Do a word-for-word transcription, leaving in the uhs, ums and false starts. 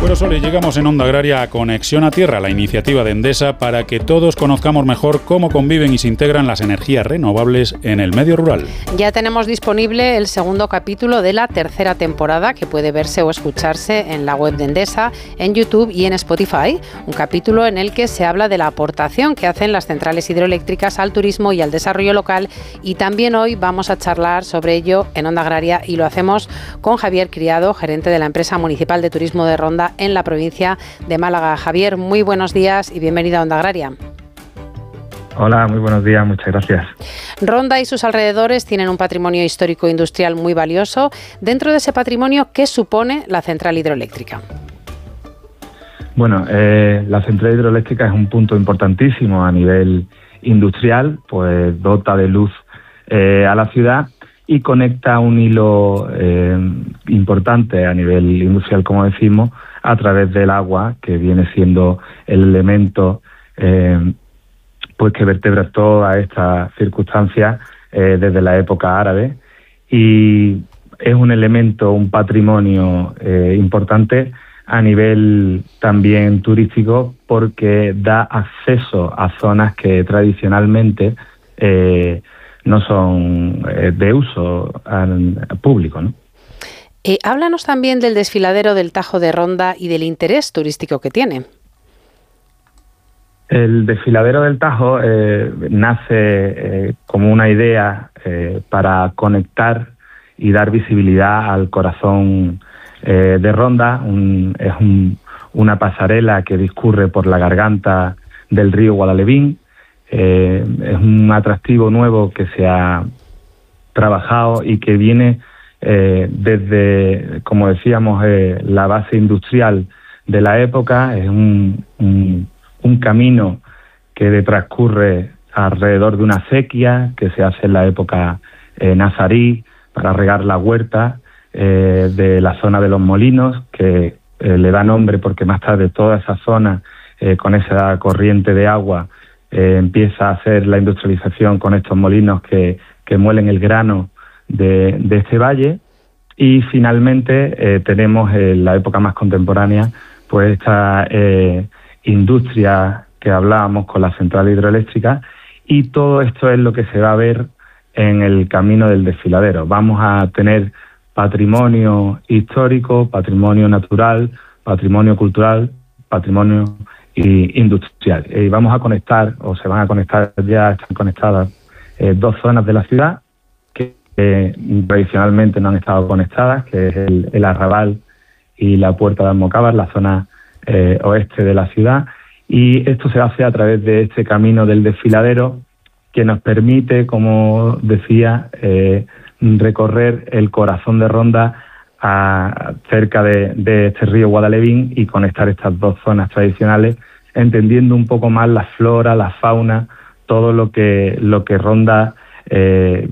Bueno, Sole, llegamos en Onda Agraria a Conexión a Tierra, la iniciativa de Endesa para que todos conozcamos mejor cómo conviven y se integran las energías renovables en el medio rural. Ya tenemos disponible el segundo capítulo de la tercera temporada, que puede verse o escucharse en la web de Endesa, en YouTube y en Spotify. Un capítulo en el que se habla de la aportación que hacen las centrales hidroeléctricas al turismo y al desarrollo local, y también hoy vamos a charlar sobre ello en Onda Agraria, y lo hacemos con Javier Criado, gerente de la empresa municipal de turismo de Ronda en la provincia de Málaga. Javier, muy buenos días y bienvenido a Onda Agraria. Hola, muy buenos días, muchas gracias. Ronda y sus alrededores tienen un patrimonio histórico industrial muy valioso. Dentro de ese patrimonio, ¿qué supone la central hidroeléctrica? Bueno, eh, la central hidroeléctrica es un punto importantísimo a nivel industrial, pues dota de luz eh, a la ciudad y conecta un hilo eh, importante a nivel industrial, como decimos, a través del agua, que viene siendo el elemento eh, pues que vertebra toda esta circunstancia eh, desde la época árabe, y es un elemento, un patrimonio eh, importante a nivel también turístico, porque da acceso a zonas que tradicionalmente eh, no son eh, de uso al público, ¿no? Eh, háblanos también del desfiladero del Tajo de Ronda y del interés turístico que tiene. El desfiladero del Tajo eh, nace eh, como una idea eh, para conectar y dar visibilidad al corazón eh, de Ronda. Un, es un, una pasarela que discurre por la garganta del río Guadalevín. Eh, es un atractivo nuevo que se ha trabajado y que viene eh, desde, como decíamos, eh, la base industrial de la época. Es un, un, un camino que transcurre alrededor de una acequia que se hace en la época eh, nazarí para regar la huerta eh, de la zona de los molinos, que eh, le da nombre porque más tarde toda esa zona eh, con esa corriente de agua Eh, empieza a hacer la industrialización con estos molinos que, que muelen el grano de, de este valle. Y finalmente eh, tenemos en la época más contemporánea pues esta eh, industria que hablábamos con la central hidroeléctrica, y todo esto es lo que se va a ver en el camino del desfiladero. Vamos a tener patrimonio histórico, patrimonio natural, patrimonio cultural, patrimonio y industrial. Y vamos a conectar, o se van a conectar, ya están conectadas eh, dos zonas de la ciudad que eh, tradicionalmente no han estado conectadas, que es el, el Arrabal y la Puerta de Almocávar, la zona eh, oeste de la ciudad. Y esto se hace a través de este camino del desfiladero, que nos permite, como decía, eh, recorrer el corazón de Ronda a, cerca de, de este río Guadalevín y conectar estas dos zonas tradicionales, entendiendo un poco más la flora, la fauna, todo lo que lo que Ronda eh,